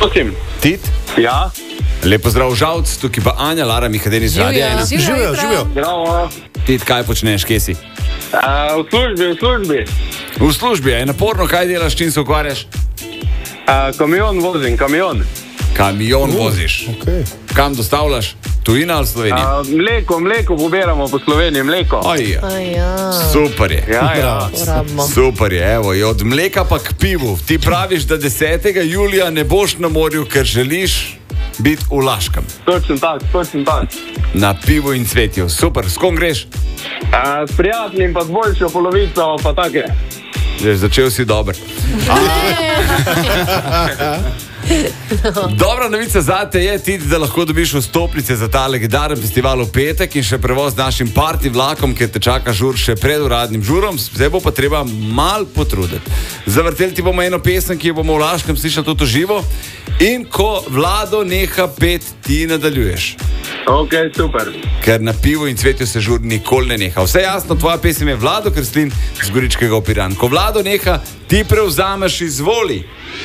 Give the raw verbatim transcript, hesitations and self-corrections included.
Prosim. Tit? Ja. Lepo zdrav, Žalc, tukaj pa Anja, Lara Mihadeni z Radia ena. Živijo, živijo. Bravo. Tit, kaj počneš, kje si? Uh, v službi, v službi. V službi, je naporno, kaj delaš, čim se ukvarjaš? Uh, kamion vozim, kamion. Kamion uh, voziš. Okay. Kam dostavljaš? Tujina ali Slovenija? Uh, mleko, mleko pobiramo po Sloveniji, mleko. Oj, Aj, ja. super je. Ja, ja. Porabimo. Super je, evo, je od mleka pa k pivu. Ti praviš, da desetega julija ne boš na morju, ker želiš biti v Laškem. Točno tak, točno tak. Na pivu in cvetju. Super, s kom greš? Uh, s prijateljem pa z boljšo polovico, pa take. Že začel si dober. Dobra novica zate je, Titi, da lahko dobiš vstopnice za ta legendaren festival v petek in še prevoz z našim party vlakom, ker te čaka žur še pred uradnim žurom. Zdaj bo pa treba mal potruditi. Zavrteli ti bomo eno pesem, ki jo bomo v Laškem slišali tudi živo. In ko Vlado neha pet, ti nadaljuješ. Ok, super. Ker na pivu in cvetju se žur nikoli ne neha. Vse jasno, tvoja pesem je Vlado Kreslin z Goričkega v Piran. Ko Vlado neha, ti prevzameš, izvoli.